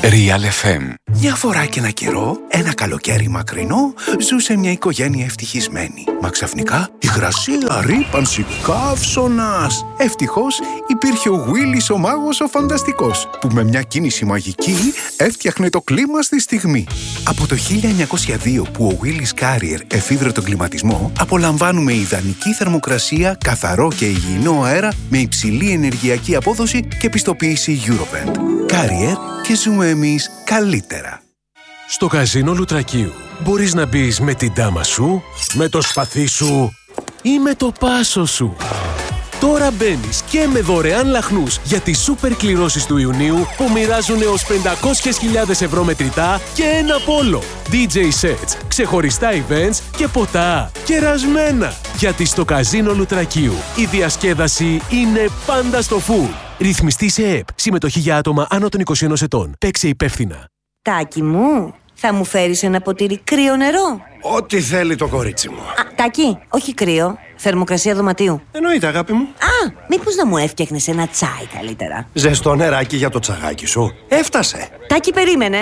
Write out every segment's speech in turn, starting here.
Real FM. Μια φορά και ένα καιρό, ένα καλοκαίρι μακρινό, ζούσε μια οικογένεια ευτυχισμένη. Μα ξαφνικά υγρασία, ρύπανση, καύσωνας. Ευτυχώς υπήρχε ο Willis ο μάγος ο φανταστικός, που με μια κίνηση μαγική έφτιαχνε το κλίμα στη στιγμή. Από το 1902 που ο Willis Carrier εφήβρε τον κλιματισμό, απολαμβάνουμε ιδανική θερμοκρασία, καθαρό και υγιεινό αέρα με υψηλή ενεργειακή απόδοση και πιστοποίηση Eurovent. Carrier, και ζούμε εμείς καλύτερα. Στο καζίνο Λουτρακίου μπορείς να μπεις με την ντάμα σου, με το σπαθί σου ή με το πάσο σου. Τώρα μπαίνεις και με δωρεάν λαχνούς για τις σούπερ κληρώσεις του Ιουνίου που μοιράζουν έως 500.000 ευρώ μετρητά και ένα πόλο. DJ sets, ξεχωριστά events και ποτά. Κερασμένα! Γιατί στο καζίνο Λουτρακίου η διασκέδαση είναι πάντα στο full. Ρυθμιστή σε ΕΠ. Συμμετοχή για άτομα άνω των 21 ετών. Παίξε υπεύθυνα. Τάκη μου, θα μου φέρεις ένα ποτήρι κρύο νερό? Ό,τι θέλει το κορίτσι μου. Τάκη, όχι κρύο. Θερμοκρασία δωματίου. Εννοείται, αγάπη μου. Μήπως να μου έφτιαχνες ένα τσάι καλύτερα? Ζεστό νεράκι για το τσαγάκι σου. Έφτασε. Τάκη, περίμενε.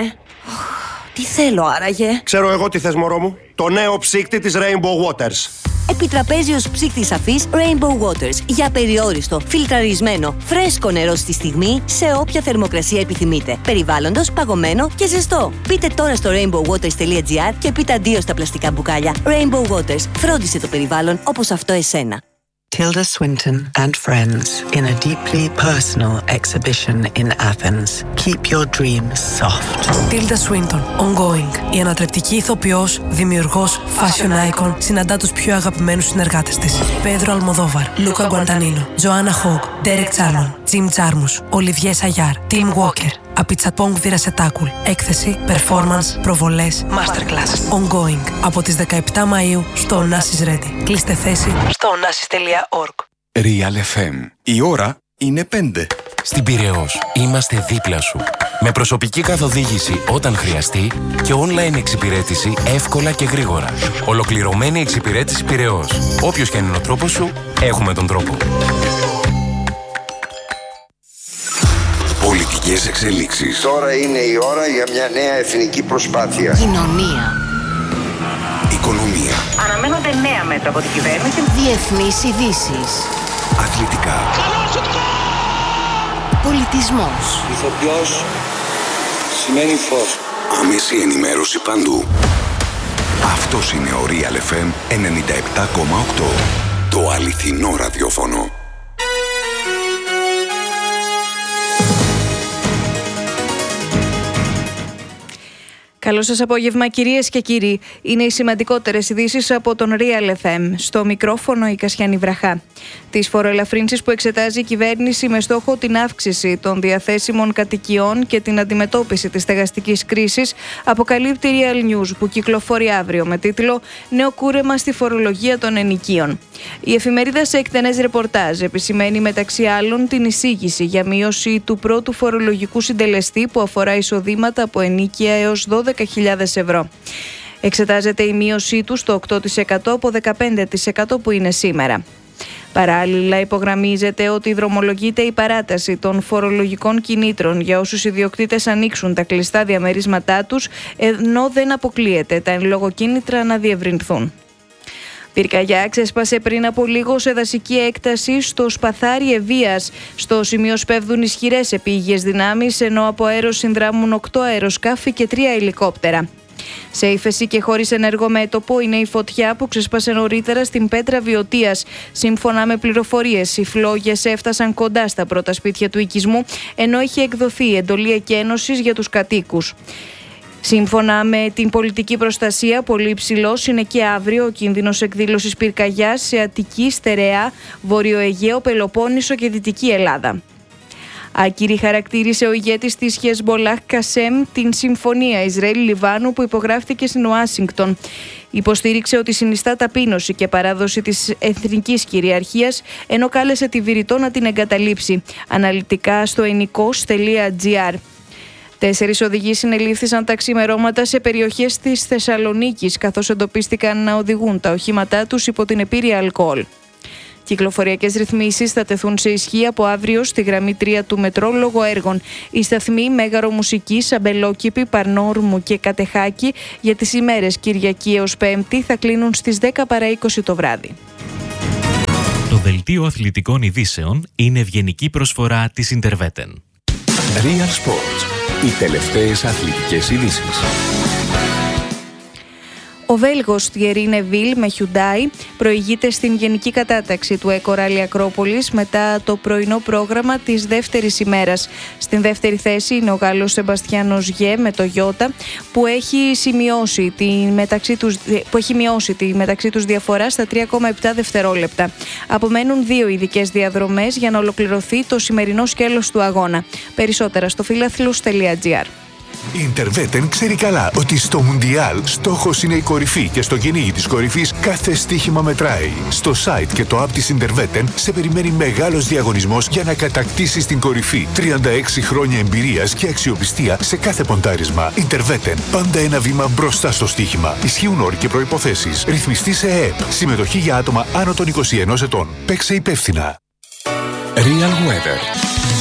Τι θέλω άραγε? Ξέρω εγώ τι θες, μωρό μου. Το νέο ψύκτη της Rainbow Waters. Επιτραπέζιος ψύκτης αφής Rainbow Waters. Για περιόριστο, φιλτραρισμένο, φρέσκο νερό στη στιγμή, σε όποια θερμοκρασία επιθυμείτε. Περιβάλλοντος, παγωμένο και ζεστό. Μπείτε τώρα στο rainbowwaters.gr και πείτε αντίο στα πλαστικά μπουκάλια. Rainbow Waters. Φρόντισε το περιβάλλον όπως αυτό εσένα. Tilda Swinton and friends in a deeply personal exhibition in Athens. Keep your dreams soft. Tilda Swinton, ongoing. Η ανατρεπτική ηθοποιός, δημιουργός, fashion icon, συναντά τους πιο αγαπημένους συνεργάτες της. Πέδρο Αλμοδόβαρ, Λούκα Γκουαντανίνο, Τζοάννα Χόγκ, Ντέρεκ Τσάρμον, Τζιμ Τζάρμους, Ολιβιέ Σαγιάρ, Τιμ Walker. Απιτσαπόγκ Βιρασετάκουλ. Έκθεση, performance, προβολές, masterclass. Ongoing. Από τις 17 Μαΐου στο Onassis Ready. Κλείστε θέση στο onassis.org. Real FM. Η ώρα είναι 5. Στην Πειραιώς είμαστε δίπλα σου. Με προσωπική καθοδήγηση όταν χρειαστεί και online εξυπηρέτηση εύκολα και γρήγορα. Ολοκληρωμένη εξυπηρέτηση Πειραιώς. Όποιος και αν είναι ο τρόπος σου, έχουμε τον τρόπο. Πολιτικές εξελίξεις. Τώρα είναι η ώρα για μια νέα εθνική προσπάθεια. Κοινωνία. Οικονομία. Αναμένονται νέα μέτρα από την κυβέρνηση. Διεθνείς ειδήσεις. Αθλητικά. Πολιτισμός. Ηθοποιός σημαίνει φως. Άμεση ενημέρωση παντού. Αυτός είναι ο Real FM 97,8. Το αληθινό ραδιόφωνο. Καλό σας απόγευμα, κυρίες και κύριοι. Είναι οι σημαντικότερες ειδήσεις από τον Real FM. Στο μικρόφωνο η Κασιάνη Βραχά. Τις φοροελαφρύνσεις που εξετάζει η κυβέρνηση με στόχο την αύξηση των διαθέσιμων κατοικιών και την αντιμετώπιση της στεγαστικής κρίσης, αποκαλύπτει Real News, που κυκλοφορεί αύριο με τίτλο «Νέο κούρεμα στη φορολογία των ενοικίων». Η εφημερίδα σε εκτενές ρεπορτάζ επισημαίνει μεταξύ άλλων την εισήγηση για μείωση του πρώτου φορολογικού συντελεστή που αφορά εισοδήματα από ενοίκια έως 12.000 ευρώ. Εξετάζεται η μείωσή του στο 8% από 15% που είναι σήμερα. Παράλληλα, υπογραμμίζεται ότι δρομολογείται η παράταση των φορολογικών κινήτρων για όσους ιδιοκτήτες ανοίξουν τα κλειστά διαμερίσματά τους, ενώ δεν αποκλείεται τα εν λόγω κίνητρα να διευρυνθούν. Πυρκαγιά ξέσπασε πριν από λίγο σε δασική έκταση στο Σπαθάρι Ευβοίας. Στο σημείο σπέβδουν ισχυρές επίγειες δυνάμεις, ενώ από αέρος συνδράμουν 8 αεροσκάφη και 3 ελικόπτερα. Σε ύφεση και χωρίς ενεργό μέτωπο είναι η φωτιά που ξέσπασε νωρίτερα στην Πέτρα Βιωτίας. Σύμφωνα με πληροφορίες, οι φλόγες έφτασαν κοντά στα πρώτα σπίτια του οικισμού, ενώ είχε εκδοθεί εντολή εκένωσης για τους κατοίκους. Σύμφωνα με την πολιτική προστασία, πολύ υψηλός είναι και αύριο ο κίνδυνος εκδήλωσης πυρκαγιάς σε Αττική, Στερεά, Βορειοαιγαίο, Πελοπόννησο και Δυτική Ελλάδα. Άκυρη χαρακτήρισε ο ηγέτης της Χεσμπολάχ Κασέμ την συμφωνία Ισραήλ-Λιβάνου που υπογράφτηκε στην Ουάσιγκτον. Υποστήριξε ότι συνιστά ταπείνωση και παράδοση της εθνικής κυριαρχίας, ενώ κάλεσε τη Βηρητό να την εγκαταλείψει. Αναλυτικά στο enikos.gr. 4 οδηγοί συνελήφθησαν τα ξημερώματα σε περιοχές της Θεσσαλονίκης, καθώς εντοπίστηκαν να οδηγούν τα οχήματά τους υπό την επίρρεια αλκοόλ. Κυκλοφοριακές ρυθμίσεις θα τεθούν σε ισχύ από αύριο στη γραμμή 3 του μετρό λόγω έργων. Οι σταθμοί Μέγαρο Μουσικής, Αμπελόκηπη, Παρνόρμου και Κατεχάκη για τις ημέρες Κυριακή έως Πέμπτη θα κλείνουν στις 10 παρά 20 το βράδυ. Το δελτίο αθλητικών ειδήσεων είναι ευγενική προσφορά της Interveten. Real Sports. Οι τελευταίες αθλητικές ειδήσεις. Ο Βέλγος Thierry Neuville με Hyundai προηγείται στην γενική κατάταξη του Eco Rally Ακρόπολης μετά το πρωινό πρόγραμμα της δεύτερης ημέρας. Στην δεύτερη θέση είναι ο Γάλλος Σεμπαστιάνος Γιέ με το Toyota που έχει μειώσει τη μεταξύ τους διαφορά στα 3,7 δευτερόλεπτα. Απομένουν 2 ειδικές διαδρομές για να ολοκληρωθεί το σημερινό σκέλος του αγώνα. Περισσότερα στο φιλάθλους.gr. Η Interveten ξέρει καλά ότι στο Μουντιάλ στόχος είναι η κορυφή και στο κυνήγι της κορυφής κάθε στοίχημα μετράει. Στο site και το app της Interveten σε περιμένει μεγάλος διαγωνισμός για να κατακτήσεις την κορυφή. 36 χρόνια εμπειρίας και αξιοπιστία σε κάθε ποντάρισμα. Interveten. Πάντα ένα βήμα μπροστά στο στοίχημα. Ισχύουν όροι και προϋποθέσεις. Ρυθμιστή σε ΕΕΠ. Συμμετοχή για άτομα άνω των 21 ετών. Παίξε υπεύθυνα. Real Weather.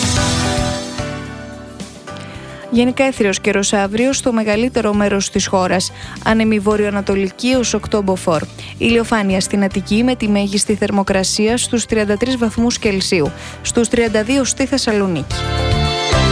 Γενικά έθριος καιρός αύριο στο μεγαλύτερο μέρος της χώρας. Άνεμη βορειοανατολική ως 8 μποφόρ. Ηλιοφάνεια στην Αττική με τη μέγιστη θερμοκρασία στους 33 βαθμούς Κελσίου. Στους 32 στη Θεσσαλονίκη.